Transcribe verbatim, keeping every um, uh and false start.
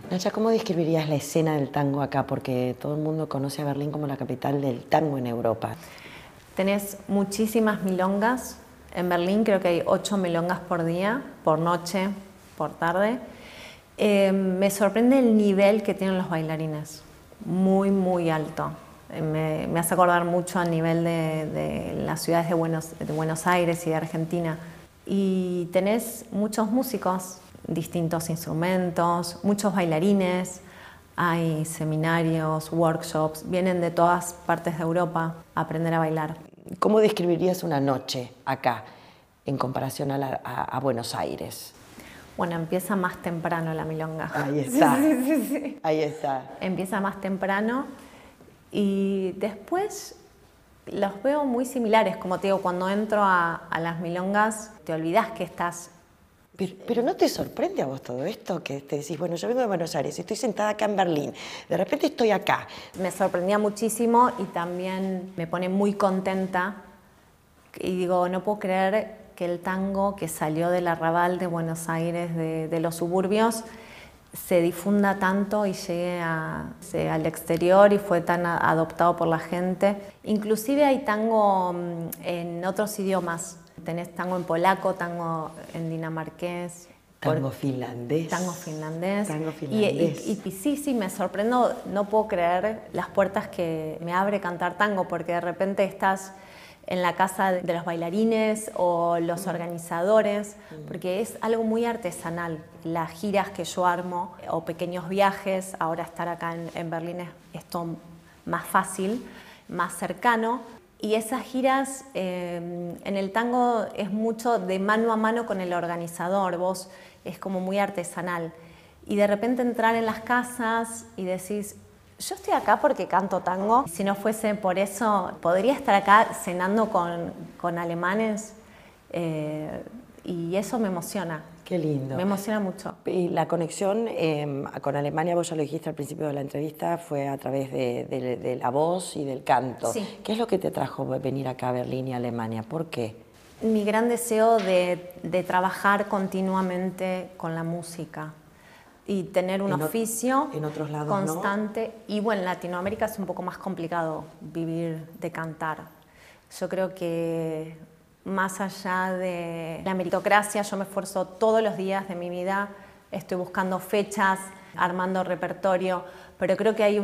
Nacha, ¿cómo describirías la escena del tango acá? Porque todo el mundo conoce a Berlín como la capital del tango en Europa. Tenés muchísimas milongas. En Berlín creo que hay ocho milongas por día, por noche, por tarde. Eh, me sorprende el nivel que tienen los bailarines, muy, muy alto. Eh, me, me hace acordar mucho al nivel de, de las ciudades de Buenos, de Buenos Aires y de Argentina. Y tenés muchos músicos, distintos instrumentos, muchos bailarines, hay seminarios, workshops, vienen de todas partes de Europa a aprender a bailar. ¿Cómo describirías una noche acá en comparación a, la, a, a Buenos Aires? Bueno, empieza más temprano la milonga. Ahí está, sí, sí, sí. Ahí está. Empieza más temprano y después los veo muy similares. Como te digo, cuando entro a, a las milongas te olvidás que estás... Pero, pero ¿no te sorprende a vos todo esto? Que te decís, bueno, yo vengo de Buenos Aires, estoy sentada acá en Berlín, de repente estoy acá. Me sorprendía muchísimo y también me pone muy contenta. Y digo, no puedo creer que el tango que salió del arrabal de Buenos Aires, de, de los suburbios, se difunda tanto y llegue a, se, al exterior y fue tan a, adoptado por la gente. Inclusive hay tango en otros idiomas. Tenés tango en polaco, tango en dinamarqués. Tango finlandés. Tango finlandés. Tango finlandés. Y, y, y sí, sí, me sorprendo, no puedo creer las puertas que me abre cantar tango, porque de repente estás en la casa de los bailarines o los mm. organizadores, mm. porque es algo muy artesanal. Las giras que yo armo o pequeños viajes, ahora estar acá en, en Berlín es esto más fácil, más cercano. Y esas giras eh, en el tango es mucho de mano a mano con el organizador, vos es como muy artesanal. Y de repente entrar en las casas y decís, yo estoy acá porque canto tango. Si no fuese por eso, podría estar acá cenando con, con alemanes eh, y eso me emociona. Qué lindo. Me emociona mucho. Y la conexión eh, con Alemania, vos ya lo dijiste al principio de la entrevista, fue a través de, de, de la voz y del canto. Sí. ¿Qué es lo que te trajo venir acá a Berlín y a Alemania? ¿Por qué? Mi gran deseo de, de trabajar continuamente con la música y tener un en oficio en otros lados, constante. ¿no? Y bueno, en Latinoamérica es un poco más complicado vivir de cantar. Yo creo que más allá de la meritocracia, yo me esfuerzo todos los días de mi vida, estoy buscando fechas, armando repertorio, pero creo que hay